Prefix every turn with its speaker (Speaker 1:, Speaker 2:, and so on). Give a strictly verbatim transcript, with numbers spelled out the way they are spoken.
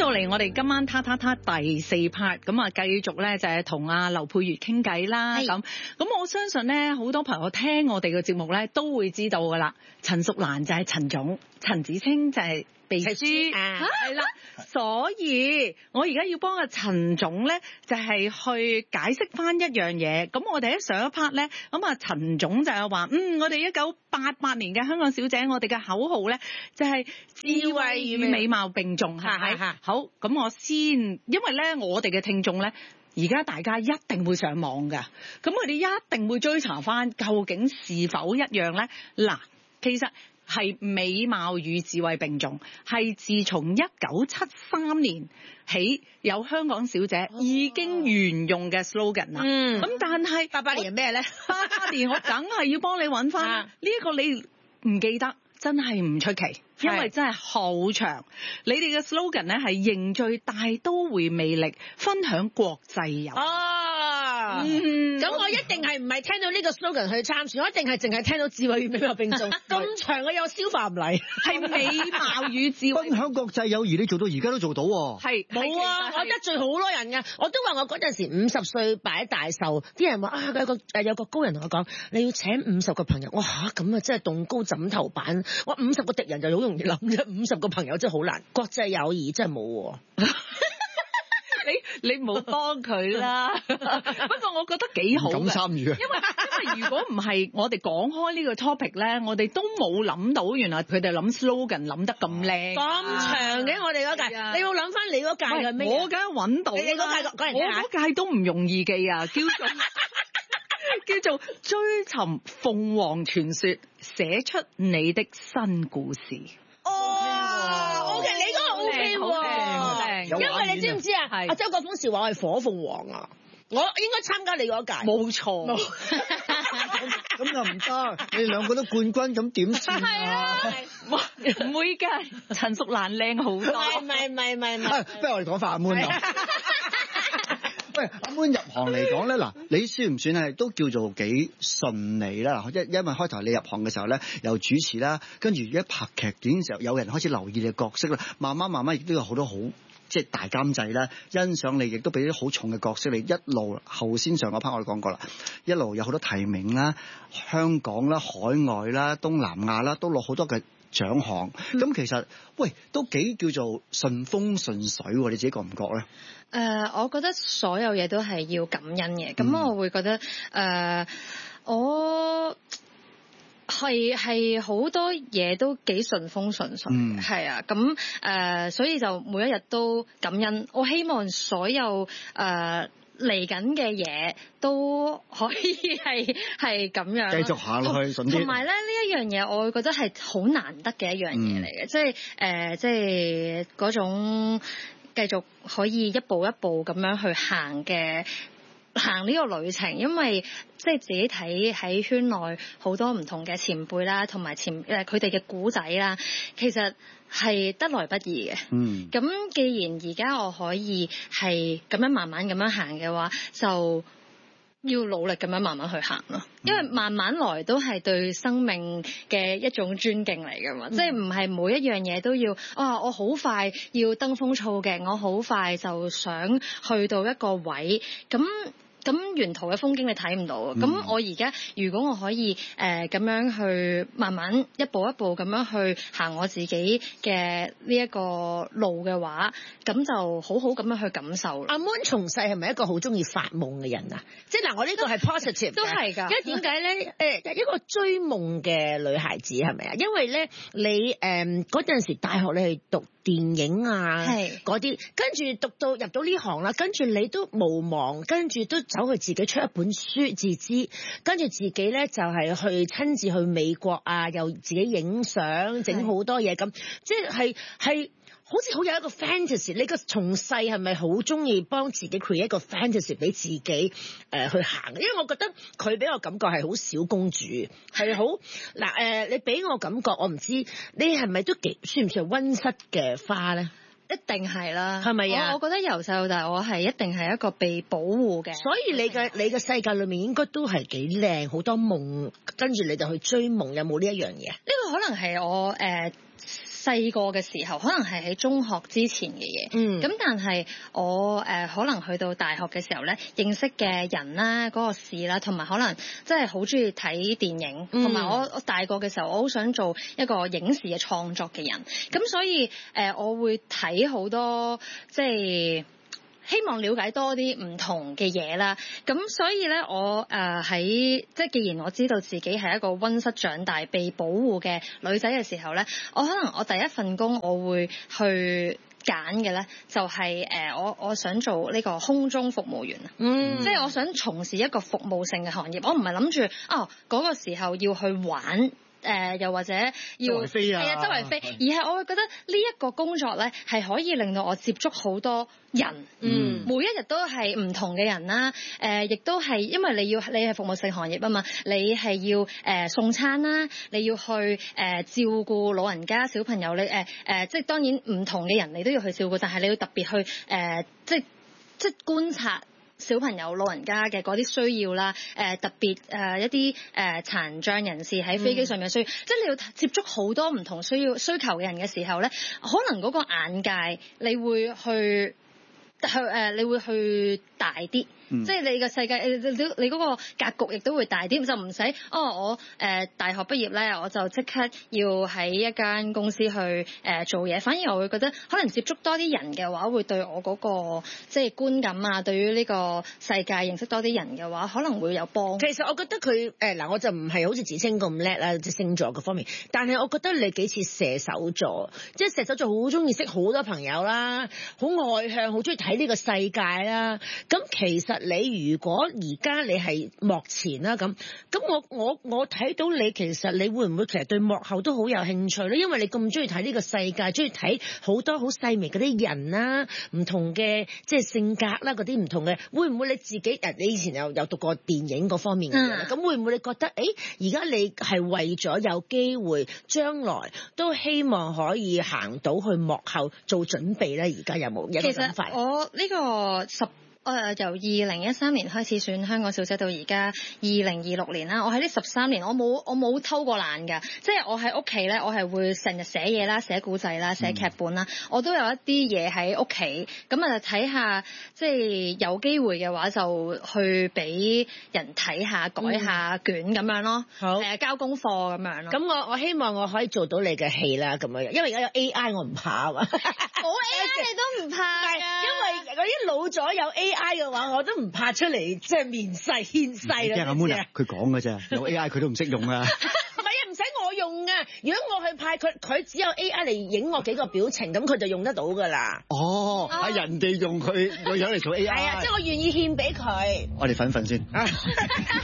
Speaker 1: 到嚟我哋今晚他他他第四 part， 咁啊繼續咧就係同阿劉佩玥傾偈啦。咁咁我相信咧好多朋友聽我哋嘅節目咧都會知道噶啦，陳淑蘭就係陳總，陳芷菁就係秘書，係啦。所以我而家要幫阿陳總咧就係去解釋翻一樣嘢。咁我哋喺上一 part 咧，咁啊陳總就係話，嗯，我哋一九八八年嘅香港小姐，我哋嘅口號咧就係智慧與美貌並重，係咪？好，咁我先，因為咧我哋嘅聽眾咧，而家大家一定會上網㗎，咁佢哋一定會追查翻究竟是否一樣咧。嗱，其實係美貌與智慧並重，係自從一九七三年起有香港小姐已經沿用嘅 slogan 啦。嗯，咁但係
Speaker 2: 八八年咩咧？
Speaker 1: 八八年我梗係要幫你揾翻呢一個，你唔記得真係唔出奇，因為真係好長。你哋嘅 slogan 咧係凝聚大都會魅力，分享國際遊。
Speaker 2: 哦，嗯，咁我一定係唔係聽到呢個 slogan 去參選，我一定係淨係聽到智慧與美貌並重。咁長嘅有消化唔嚟，
Speaker 1: 係美貌與智慧。
Speaker 3: 分享國際友誼，你做到而家都做到喎。
Speaker 1: 係
Speaker 2: 冇啊，我得罪好多人㗎。我都話我嗰陣時五十歲擺大壽，啲人話啊，有個誒有個高人同我講，你要請五十個朋友。哇嚇，咁啊真係動高枕頭板。我五十個敵人就好容易諗啫，五十個朋友真係好難。國際友誼真係冇喎。
Speaker 1: 你你唔好幫佢啦。不過我覺得幾好嘅，
Speaker 3: 咁參與。因為
Speaker 1: 因為如果唔係我哋講開呢個 topic 咧，我哋都冇諗到原來佢哋諗 slogan 諗得咁靚。咁
Speaker 2: 長嘅我哋嗰屆，你要諗翻你嗰屆係咩？
Speaker 1: 我梗係揾到啦。
Speaker 2: 你嗰屆講人聽下。
Speaker 1: 我嗰屆都唔容易記啊，叫做叫做追尋鳳凰傳說，寫出你的新故事。
Speaker 2: 哦 ，OK， 你嗰個 OK 喎，因為你知唔知啊？阿周國峰時話我係火鳳凰啊，我應該參加你嗰屆。
Speaker 1: 冇錯。
Speaker 3: 咁又唔得，你哋兩個都冠軍，咁點算啊？
Speaker 1: 唔會㗎，陳淑蘭靚好多。
Speaker 2: 唔係唔係唔係唔係，
Speaker 3: 不如我哋講翻阿 Moon 啊。喂，阿 Moon 入行嚟講咧，嗱，你算唔算係都叫做幾順利啦？因因為開頭你入行嘅時候咧，由主持啦，跟住一拍劇短嘅時候，有人開始留意你嘅角色啦，慢慢慢慢亦都有好多好即係大監製啦，欣賞你，亦都俾啲好重嘅角色你，一路後先上嗰 part 我哋講過啦，一路有好多提名啦，香港啦、海外啦、東南亞啦，都攞好多嘅獎項。咁、嗯、其實喂都幾叫做順風順水喎，你自己覺唔覺咧？
Speaker 4: 誒、呃，我覺得所有嘢都係要感恩嘅，咁、嗯、我會覺得誒、呃，我係係好多嘢都幾順風順水，係、嗯、啊，咁誒、呃，所以就每一日都感恩。我希望所有誒嚟緊嘅嘢都可以係係咁樣
Speaker 3: 繼續行落去順啲。
Speaker 4: 同埋咧呢一樣嘢，我會覺得係好難得嘅一樣嘢嚟嘅，即係誒，即係嗰種。繼續可以一步一步咁樣去行嘅行呢個旅程，因為即係自己睇喺圈內好多唔同嘅前輩啦，同埋前誒佢哋嘅古仔啦，其實係得來不易嘅。嗯，咁既然而家我可以係咁樣慢慢咁樣行嘅話，就要努力咁樣慢慢去行咯，因為慢慢來都係對生命嘅一種尊敬嚟㗎嘛，嗯、即係唔係每一樣嘢都要啊！我好快要登峰造極，我好快就想去到一個位咁。咁沿途嘅風景你睇唔到啊！咁、嗯、我而家如果我可以誒咁、呃、樣去慢慢一步一步咁樣去行我自己嘅呢一個路嘅話，咁就好好咁樣去感受。
Speaker 2: 阿 Moon 從細係咪一個好中意發夢嘅人啊？即係嗱，我呢個係 positive
Speaker 4: 都係㗎。
Speaker 2: 因為點解咧？誒一個追夢嘅女孩子係咪啊？因為咧你誒嗰陣時大學你係讀電影啊，嗰啲，跟住讀到入到呢行啦，跟住你都無望，跟住都走去自己出一本書自資，跟住自己咧就係去親自去美國啊，又自己影相，整好多嘢咁，即係係好似好有一個 fantasy。你個從細係咪好中意幫自己 create 一個 fantasy 俾自己誒、呃、去行？因為我覺得佢俾我感覺係好小公主，係好嗱誒，你俾我感覺，我唔知你係咪都幾算唔算溫室嘅花咧？
Speaker 4: 一定係啦，
Speaker 2: 係咪啊？
Speaker 4: 我覺得由細到大，我係一定係一個被保護嘅，
Speaker 2: 所以你嘅你嘅世界裏面應該都係幾靚，好多夢，跟住你就去追夢，有冇呢一樣嘢？
Speaker 4: 呢個可能係我誒。呃細個嘅時候，可能係喺中學之前嘅嘢。
Speaker 2: 嗯。
Speaker 4: 咁但係我誒、呃、可能去到大學嘅時候咧，認識嘅人啦、嗰、那個事啦，同埋可能真係好中意睇電影，同埋、嗯、我我大個嘅時候，我好想做一個影視嘅創作嘅人。咁所以誒、呃，我會睇好多即係。希望了解多啲唔同嘅嘢啦，咁所以咧，我誒喺即係既然我知道自己係一個溫室長大、被保護嘅女仔嘅時候咧，我可能我第一份工我會去揀嘅咧，就係、是、誒、呃、我我想做呢個空中服務員啊，嗯，即係我想從事一個服務性嘅行業，我唔係諗住哦嗰個時候要去玩。誒、呃、又或者要係啊，周圍飛，而係我會覺得呢一個工作咧係可以令到我接觸好多人，嗯，每一日都係唔同嘅人啦，誒、呃，亦都係因為你要你係服務性行業啊嘛，你係要誒、呃、送餐啦，你要去誒、呃、照顧老人家小朋友，你誒誒、呃呃，即係當然唔同嘅人你都要去照顧，但係你要特別去誒、呃，即係即係觀察。小朋友、老人家嘅嗰啲需要啦，誒、呃、特別誒、呃、一啲誒、呃、殘障人士喺飛機上面需要，嗯、即係你要接觸好多唔同需要需求嘅人嘅時候咧，可能嗰個眼界你會去去誒、呃，你會去大啲。嗯、即係你個世界，你你嗰個格局亦都會大啲，就唔使哦。我誒、呃、大學畢業咧，我就即刻要喺一間公司去誒、呃、做嘢。反而我會覺得，可能接觸多啲人嘅話，會對我嗰、嗰個即係觀感啊，對於呢個世界認識多啲人嘅話，可能會有幫。
Speaker 2: 其實我覺得佢誒嗱，我就唔係好似芷菁咁叻啦，即係星座嗰方面。但係我覺得你幾似射手座，即係射手座好中意識好多朋友啦，好外向，好中意睇呢個世界啦。咁其實你如果而家你係幕前啦，咁咁我我我睇到你，其實你會唔會其實對幕後都好有興趣咧？因為你咁中意睇呢個世界，中意睇好多好細微嗰啲人啦，唔同嘅即係性格啦，嗰啲唔同嘅，會唔會你自己誒？你以前有有讀過電影嗰方面嘅嘢，咁、嗯、會唔會你覺得誒？而家你係為咗有機會將來都希望可以行到去幕後做準備咧？而家有冇一個諗法？
Speaker 4: 其實我呢個十。誒、呃、由二零一三年開始選香港小姐到而家二零二六年啦，我喺呢十三年我冇我冇偷過懶㗎，即係我喺屋企咧，我係會成日寫嘢啦、寫古仔啦、寫劇本啦，嗯、我都有一啲嘢喺屋企，咁啊睇下，即係有機會嘅話就去俾人睇下、改下卷咁樣咯，好誒、呃、交功課咁樣咯。
Speaker 2: 咁我我希望我可以做到你嘅戲啦，咁樣，因為而家有 A I 我唔怕啊嘛，冇 A
Speaker 4: I 你都唔怕啊，
Speaker 2: 因為嗰啲老咗有 A I。I 嘅話我都唔怕出嚟，即係面世獻世啦。
Speaker 3: 阿 Moon 啊，佢講嘅啫，有 A I 佢都唔識用啊。
Speaker 2: 唔係啊，唔使我用啊。如果我去派佢，佢只有 A I 嚟影我幾個表情，咁佢就用得到㗎啦。
Speaker 3: 哦，係、哦、人哋用佢個樣嚟做 A I。係啊，
Speaker 2: 即係我願意獻俾佢。
Speaker 3: 我哋瞓瞓先。